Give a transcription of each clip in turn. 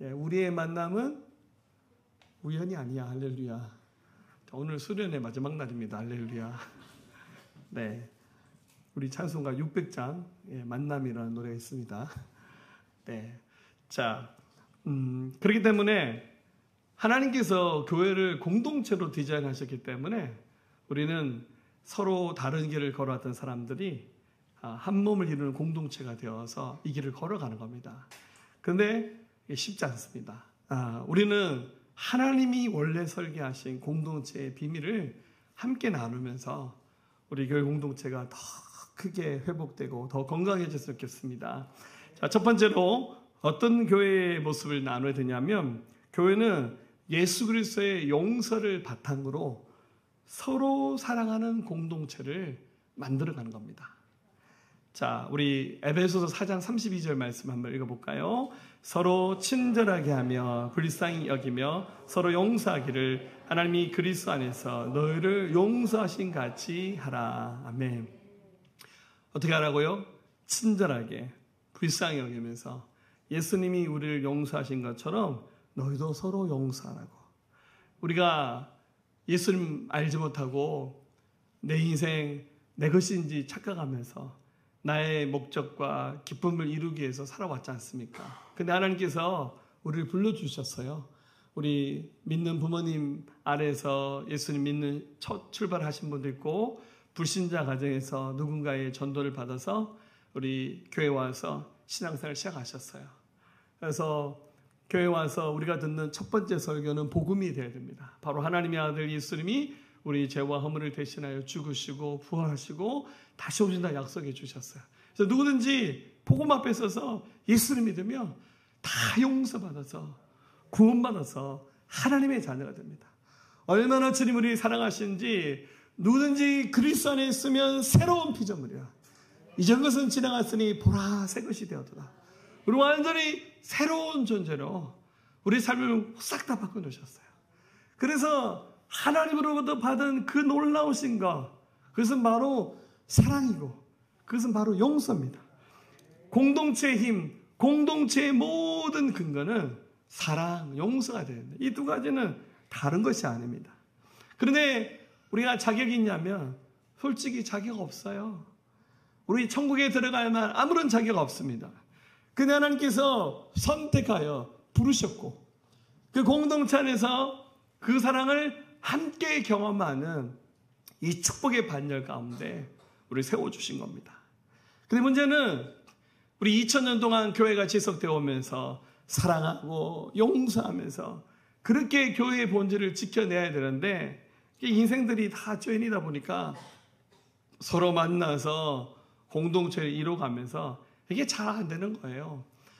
우리의 만남은 우연이 아니야. 할렐루야. 오늘 수련의 마지막 날입니다. 할렐루야. 네, 우리 찬송가 600장 만남이라는 노래가 있습니다. 네, 자, 그렇기 때문에 하나님께서 교회를 공동체로 디자인하셨기 때문에 우리는 서로 다른 길을 걸어왔던 사람들이 한 몸을 이루는 공동체가 되어서 이 길을 걸어가는 겁니다. 그런데 쉽지 않습니다. 우리는 하나님이 원래 설계하신 공동체의 비밀을 함께 나누면서 우리 교회 공동체가 더 크게 회복되고 더 건강해졌으면 좋겠습니다. 자, 첫 번째로 어떤 교회의 모습을 나눠야 되냐면, 교회는 예수 그리스도의 용서를 바탕으로 서로 사랑하는 공동체를 만들어가는 겁니다. 자, 우리 에베소서 4장 32절 말씀 한번 읽어볼까요? 서로 친절하게 하며 불쌍히 여기며 서로 용서하기를 하나님이 그리스도 안에서 너희를 용서하신 같이 하라. 아멘. 어떻게 하라고요? 친절하게 불쌍히 여기면서 예수님이 우리를 용서하신 것처럼 너희도 서로 용서하라고. 우리가 예수님 알지 못하고 내 인생 내 것인지 착각하면서 나의 목적과 기쁨을 이루기 위해서 살아왔지 않습니까? 근데 하나님께서 우리를 불러주셨어요. 우리 믿는 부모님 아래에서 예수님 믿는 첫 출발하신 분도 있고, 불신자 가정에서 누군가의 전도를 받아서 우리 교회 와서 신앙생활을 시작하셨어요. 그래서 교회 와서 우리가 듣는 첫 번째 설교는 복음이 되어야 됩니다. 바로 하나님의 아들 예수님이 우리 죄와 허물을 대신하여 죽으시고 부활하시고 다시 오신다 약속해 주셨어요. 그래서 누구든지 복음 앞에 서서 예수를 믿으면 다 용서받아서 구원받아서 하나님의 자녀가 됩니다. 얼마나 주님 우리 사랑하시는지, 누구든지 그리스도 안에 있으면 새로운 피조물이야. 이전 것은 지나갔으니 보라 새 것이 되었도다. 우리 완전히 새로운 존재로 우리 삶을 싹 다 바꿔놓으셨어요. 그래서 하나님으로부터 받은 그 놀라우신 것, 그것은 바로 사랑이고 그것은 바로 용서입니다. 공동체의 힘, 공동체의 모든 근거는 사랑, 용서가 되는데 이 두 가지는 다른 것이 아닙니다. 그런데 우리가 자격이 있냐면 솔직히 자격 없어요. 우리 천국에 들어갈 만 아무런 자격 없습니다. 근데 하나님께서 선택하여 부르셨고 그 공동체 안에서 그 사랑을 함께 경험하는 이 축복의 반열 가운데 우리 세워주신 겁니다. 근데 문제는 우리 2000년 동안 교회가 지속되어 오면서 사랑하고 용서하면서 그렇게 교회의 본질을 지켜내야 되는데, 인생들이 다 죄인이다 보니까 서로 만나서 공동체를 이뤄가면서 이게 잘 안 되는 거예요.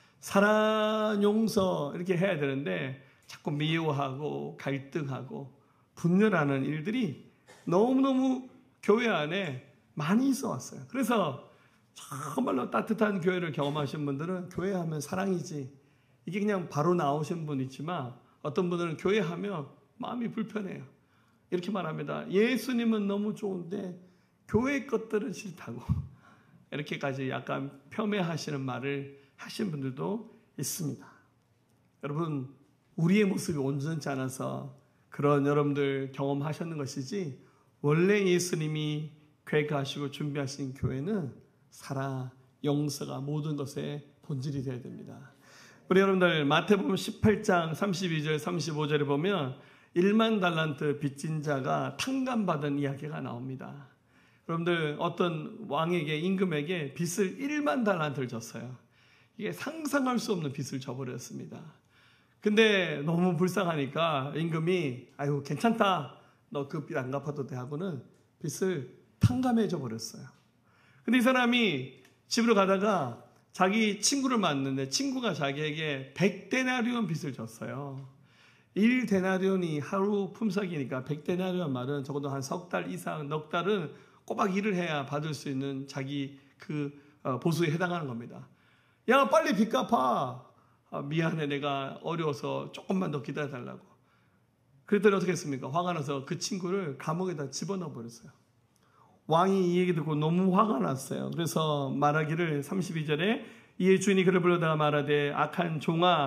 사랑, 용서 이렇게 해야 되는데 자꾸 미워하고 갈등하고 분열하는 일들이 너무너무 교회 안에 많이 있어 왔어요. 그래서 정말로 따뜻한 교회를 경험하신 분들은 교회 하면 사랑이지, 이게 그냥 바로 나오신 분 있지만 어떤 분들은 교회 하면 마음이 불편해요. 이렇게 말합니다. 예수님은 너무 좋은데 교회 것들은 싫다고. 이렇게까지 약간 폄훼하시는 말을 하신 분들도 있습니다. 여러분, 우리의 모습이 온전치 않아서 그런 여러분들 경험하셨는 것이지, 원래 예수님이 계획하시고 준비하신 교회는 사랑, 용서가 모든 것의 본질이 되어야 됩니다. 우리 여러분들 마태복음 18장 32절 35절에 보면 1만 달란트 빚진 자가 탕감받은 이야기가 나옵니다. 여러분들 어떤 왕에게, 임금에게 빚을 1만 달란트를 줬어요. 이게 상상할 수 없는 빚을 져버렸습니다. 근데 너무 불쌍하니까 임금이 아유 괜찮다, 너 그 빚 안 갚아도 돼 하고는 빚을 탕감해 줘 버렸어요. 근데 이 사람이 집으로 가다가 자기 친구를 만났는데 친구가 자기에게 100데나리온 빚을 줬어요. 1데나리온이 하루 품삯이니까 100데나리온 말은 적어도 한 석 달 이상, 넉 달은 꼬박 일을 해야 받을 수 있는 자기 그 보수에 해당하는 겁니다. 야, 빨리 빚 갚아. 미안해, 내가 어려워서 조금만 더 기다려달라고. 그랬더니 어떻게 했습니까? 화가 나서 그 친구를 감옥에다 집어넣어 버렸어요. 왕이 이 얘기 듣고 너무 화가 났어요. 그래서 말하기를 32절에 이에 주인이 그를 불러다가 말하되 악한 종아